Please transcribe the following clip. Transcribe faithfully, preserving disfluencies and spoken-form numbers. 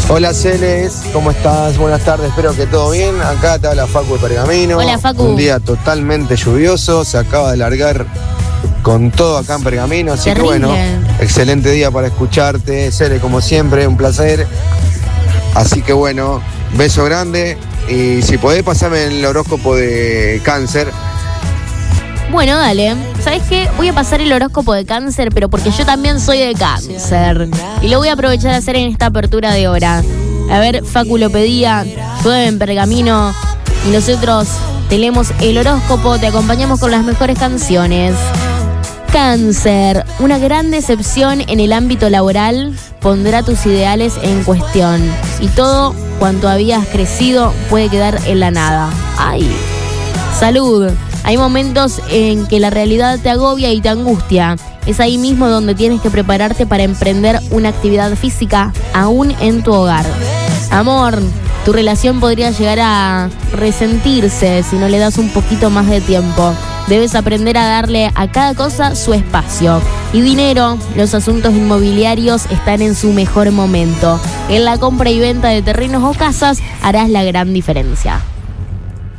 Hola Celes, ¿cómo estás? Buenas tardes, espero que todo bien. Acá te habla Facu de Pergamino. Hola, Facu. Un día totalmente lluvioso, se acaba de largar con todo acá en Pergamino, así Terrible. que bueno, excelente día para escucharte, Celes, como siempre, un placer. Así que bueno, beso grande y si podés pasarme el horóscopo de Cáncer. Bueno, dale. ¿Sabes qué? Voy a pasar el horóscopo de Cáncer, pero porque yo también soy de Cáncer. Y lo voy a aprovechar a hacer en esta apertura de hora. A ver, Facu lo pedía, llueve en Pergamino y nosotros te leemos el horóscopo, te acompañamos con las mejores canciones. Cáncer, una gran decepción en el ámbito laboral pondrá tus ideales en cuestión y todo cuanto habías crecido puede quedar en la nada. ¡Ay! Salud. Hay momentos en que la realidad te agobia y te angustia. Es ahí mismo donde tienes que prepararte para emprender una actividad física, aún en tu hogar. Amor, tu relación podría llegar a resentirse si no le das un poquito más de tiempo. Debes aprender a darle a cada cosa su espacio. Y dinero, los asuntos inmobiliarios están en su mejor momento. En la compra y venta de terrenos o casas harás la gran diferencia.